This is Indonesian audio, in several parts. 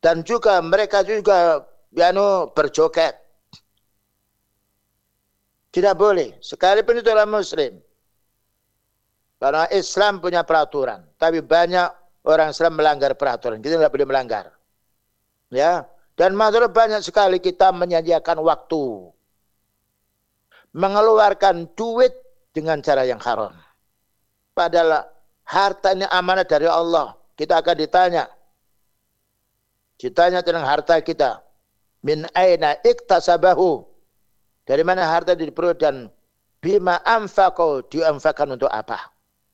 Dan juga mereka juga berjoget. Tidak boleh. Sekalipun itu orang Muslim. Karena Islam punya peraturan. Tapi banyak orang Islam melanggar peraturan. Kita tidak boleh melanggar. Ya. Dan masalah banyak sekali kita menyediakan waktu. Mengeluarkan duit dengan cara yang haram. Padahal harta ini amanah dari Allah. Kita akan ditanya. Ditanya tentang harta kita. Min aina iktasabahu. Dari mana harta diperoleh dan bima anfaqo dianfaqkan untuk apa.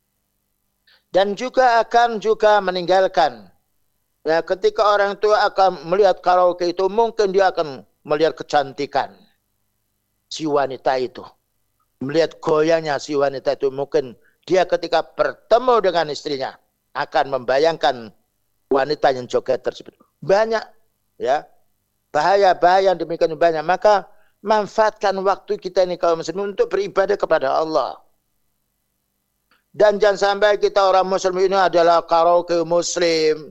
Dan juga akan meninggalkan. Ya, ketika orang tua akan melihat karaoke itu, mungkin dia akan melihat kecantikan si wanita itu. Melihat goyangnya si wanita itu, mungkin dia ketika bertemu dengan istrinya akan membayangkan wanita yang joget tersebut. Banyak ya bahaya-bahaya yang demikian banyak. Maka manfaatkan waktu kita ini kaum muslimin untuk beribadah kepada Allah. Dan jangan sampai kita orang muslim ini adalah karaoke muslim.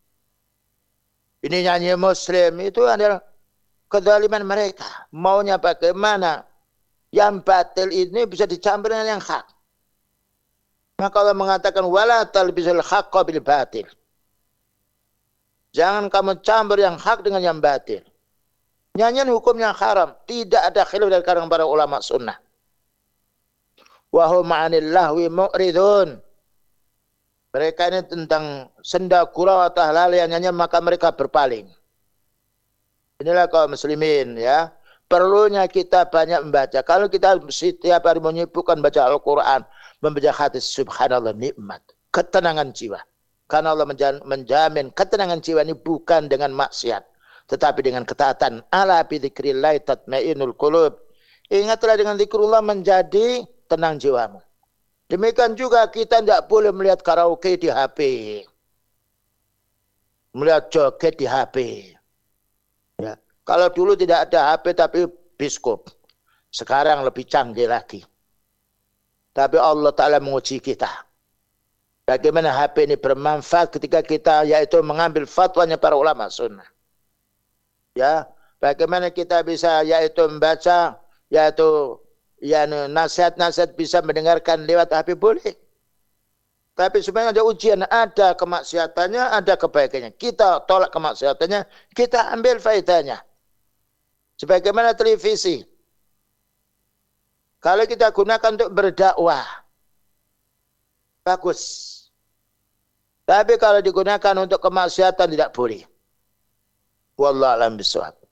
Ini nyanyi muslim, itu adalah kezaliman mereka. Maunya bagaimana? Yang batil ini bisa dicampur dengan yang hak. Maka Allah mengatakan wala talbisul haqqa bil batil. Jangan kamu campur yang hak dengan yang batil. Nyanyian hukumnya haram, tidak ada khilaf dari kalangan para ulama sunnah. Wa hum 'anil lahwi mu'ridun. Mereka ini tentang senda gurau atau hal-hal yang nyanyi, maka mereka berpaling. Inilah kaum muslimin ya. Perlunya kita banyak membaca. Kalau kita setiap hari menyibukkan baca Al-Quran, membaca hadis, subhanallah, nikmat. Ketenangan jiwa. Karena Allah menjamin ketenangan jiwa ini bukan dengan maksiat, tetapi dengan ketaatan. Ala bi dzikrillah tatma'innul qulub. Ingatlah dengan zikrullah menjadi tenang jiwamu. Demikian juga kita tidak boleh melihat karaoke di HP. Melihat joget di HP. Ya. Kalau dulu tidak ada HP tapi biskop. Sekarang lebih canggih lagi. Tapi Allah Ta'ala menguji kita. Bagaimana HP ini bermanfaat ketika kita yaitu mengambil fatwanya para ulama sunnah. Ya, bagaimana kita bisa yaitu membaca yaitu nasihat-nasihat bisa mendengarkan lewat HP boleh. Tapi sebenarnya ada ujian, ada kemaksiatannya, ada kebaikannya. Kita tolak kemaksiatannya, kita ambil faedahnya. Sebagaimana televisi. Kalau kita gunakan untuk berdakwah, bagus. Tapi kalau digunakan untuk kemaksiatan tidak boleh. Wallahu a'lam bishawab.